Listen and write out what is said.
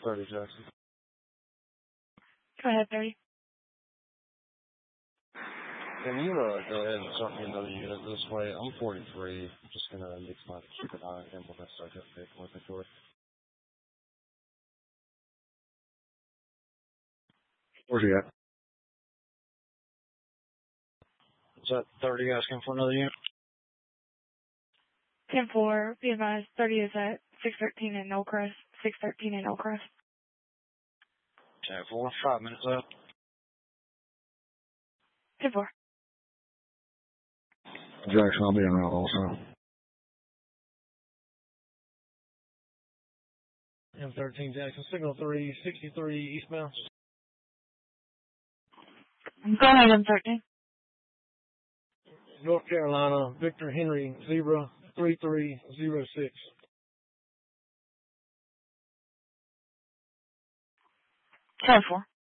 30 Jackson. Go ahead, 30. Can you go ahead and start me another unit this way? I'm 43. I'm just going to mix my chicken eye and when I start that big with the door. Where's he at? Is that 30 asking for another unit? 10-4, be advised, 30 is at 613 in Oldcrest, 613 in Oldcrest. 10-4, 5 minutes left. 10-4. Jackson, I'll be en route also. M13 Jackson, signal 363 eastbound. Go ahead, M13. North Carolina, Victor Henry, Zebra 3306. 10-4.